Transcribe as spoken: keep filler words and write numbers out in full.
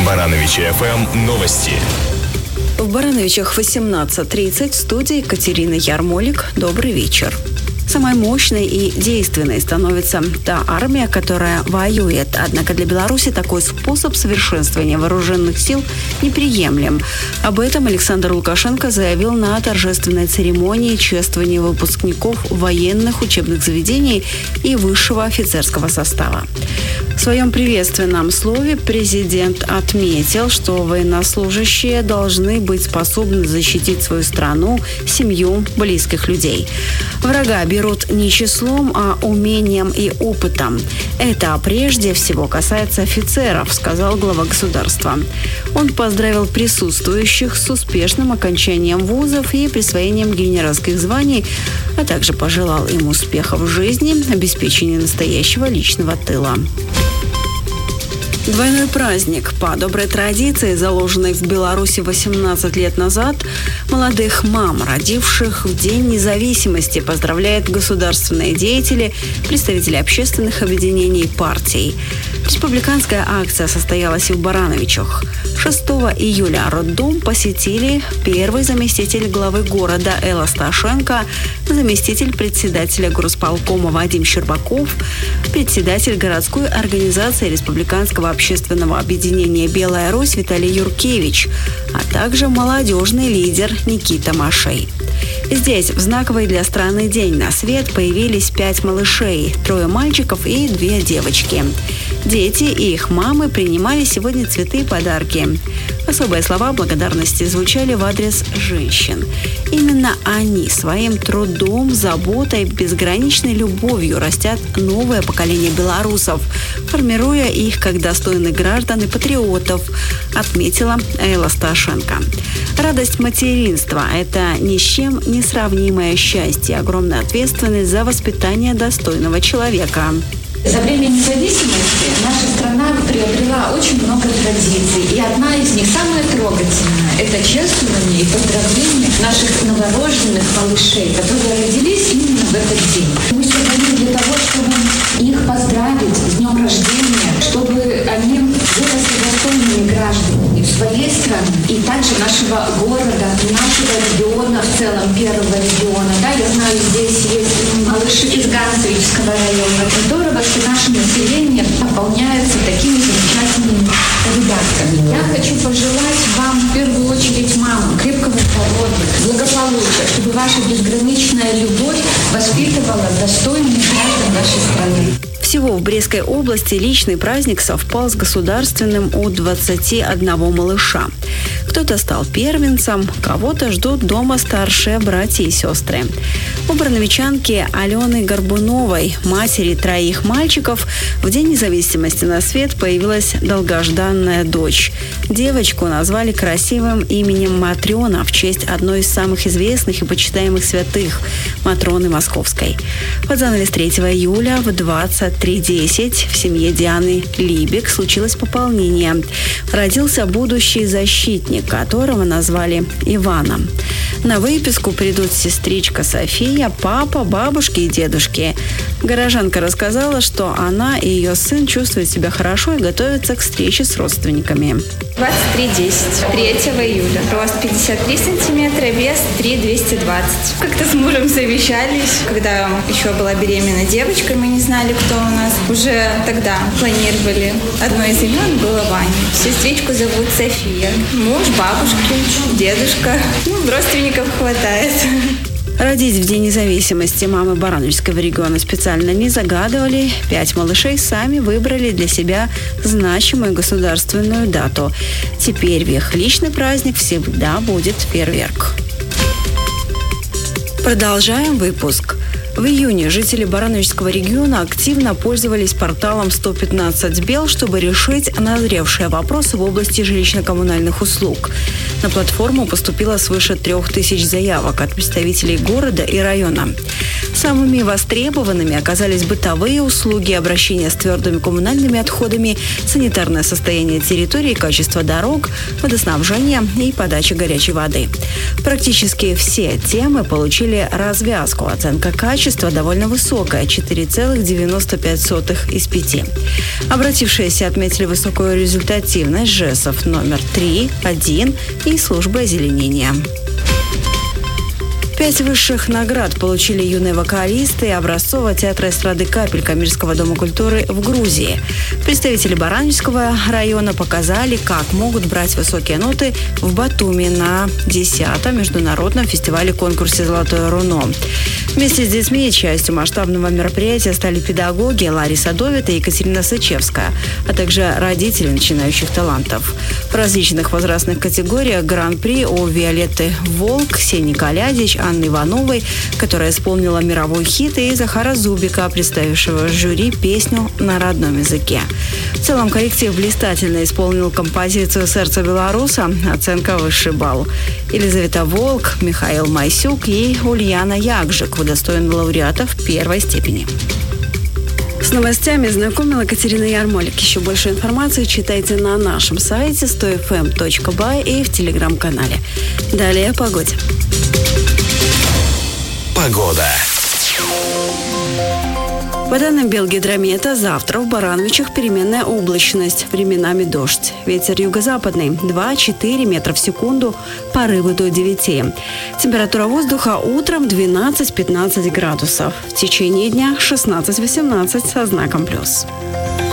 Барановичи эф эм новости. В Барановичах восемнадцать тридцать, в студии Екатерина Ярмолик. Добрый вечер. Самой мощной и действенной становится та армия, которая воюет. Однако для Беларуси такой способ совершенствования вооруженных сил неприемлем. Об этом Александр Лукашенко заявил на торжественной церемонии чествования выпускников военных учебных заведений и высшего офицерского состава. В своем приветственном слове президент отметил, что военнослужащие должны быть способны защитить свою страну, семью, близких людей. Врага берут не числом, а умением и опытом. Это прежде всего касается офицеров, сказал глава государства. Он поздравил присутствующих с успешным окончанием вузов и присвоением генеральских званий, а также пожелал им успехов в жизни, обеспечения настоящего личного тыла. Двойной праздник. По доброй традиции, заложенной в Беларуси восемнадцать лет назад, молодых мам, родивших в День независимости, поздравляют государственные деятели, представители общественных объединений и партий. Республиканская акция состоялась и в Барановичах. шестого июля роддом посетили первый заместитель главы города Элла Сташенко, заместитель председателя горосполкома Вадим Щербаков, председатель городской организации Республиканского общественного объединения «Белая Русь» Виталий Юркевич, а также молодежный лидер Никита Машей. Здесь в знаковый для страны день на свет появились пять малышей, трое мальчиков и две девочки. Дети и их мамы принимали сегодня цветы и подарки. Особые слова благодарности звучали в адрес женщин. Именно они своим трудом, заботой, безграничной любовью растят новое поколение белорусов, формируя их как достойных граждан и патриотов, отметила Элла Сташенко. Радость материнства – это ни с чем не сравнимое счастье, огромная ответственность за воспитание достойного человека. За время независимости наша страна приобрела очень много традиций. И одна из них, самая трогательная, это чествование и поздравление наших новорожденных малышей, которые родились именно в этот день. Мы собрались для того, чтобы их поздравить с днем рождения, чтобы они выросли достойными гражданами своей страны и также нашего города, нашего региона, в целом первого региона. Да, я знаю, здесь есть малыши из Ганцевичского района. Здорово, что наше население наполняется такими замечательными ребятками. Я хочу пожелать вам, в первую очередь, мамам, крепкого здоровья, благополучия, чтобы ваша безграничная любовь воспитывала достойных граждан нашей страны. Всего в Брестской области личный праздник совпал с государственным у двадцати одного малыша. Кто-то стал первенцем, кого-то ждут дома старшие братья и сестры. У барановичанки Алены Горбуновой, матери троих мальчиков, в День независимости на свет появилась долгожданная дочь. Девочку назвали красивым именем Матрена в честь одной из самых известных и почитаемых святых – Матроны Московской. Под занавес третьего июля в двадцать три десять в семье Дианы Либек случилось пополнение. Родился будущий защитник, которого назвали Иваном. На выписку придут сестричка София, папа, бабушки и дедушки. Горожанка рассказала, что она и ее сын чувствуют себя хорошо и готовятся к встрече с родственниками. двадцать три десять, третьего июля. Рост пятьдесят три сантиметра, вес три двести двадцать. Как-то с мужем совещались, когда еще была беременна девочкой, мы не знали, кто у нас. Уже тогда планировали. Одно из имен было Ваня. Сестричку зовут София. Муж, бабушки, дедушка. Ну, родственников хватает. Родить в День независимости мамы Барановичского региона специально не загадывали. Пять малышей сами выбрали для себя значимую государственную дату. Теперь в их личный праздник всегда будет фейерверк. Продолжаем выпуск. В июне жители Барановичского региона активно пользовались порталом сто пятнадцать Бел, чтобы решить назревшие вопросы в области жилищно-коммунальных услуг. На платформу поступило свыше трех тысяч заявок от представителей города и района. Самыми востребованными оказались бытовые услуги, обращение с твердыми коммунальными отходами, санитарное состояние территории, качество дорог, водоснабжение и подача горячей воды. Практически все темы получили развязку, оценка качества Качество довольно высокое – четыре целых девяносто пять сотых из пяти. Обратившиеся отметили высокую результативность ЖЭСов номер три, один и службы озеленения. Пять высших наград получили юные вокалисты образцового театра эстрады «Капелька» Мирского дома культуры в Грузии. Представители Барановичского района показали, как могут брать высокие ноты в Батуми на десятом международном фестивале-конкурсе «Золотое руно». Вместе с детьми частью масштабного мероприятия стали педагоги Лариса Довита и Екатерина Сычевская, а также родители начинающих талантов. В различных возрастных категориях гран-при у Виолетты Волк, Ксении Калядич, Анны Ивановой, которая исполнила мировой хит, и Захара Зубика, представившего жюри песню на родном языке. В целом коллектив блистательно исполнил композицию «Сердце белоруса», оценка высший балл. Елизавета Волк, Михаил Майсюк и Ульяна Ягжик удостоены лауреатов первой степени. С новостями знакомила Катерина Ярмолик. Еще больше информации читайте на нашем сайте сто эф эм точка бай и в телеграм-канале. Далее о погоде. Погода. По данным Белгидромета, завтра в Барановичах переменная облачность, временами дождь. Ветер юго-западный два-четыре метра в секунду, порывы до девяти. Температура воздуха утром двенадцать-пятнадцать градусов. В течение дня шестнадцать-восемнадцать со знаком плюс.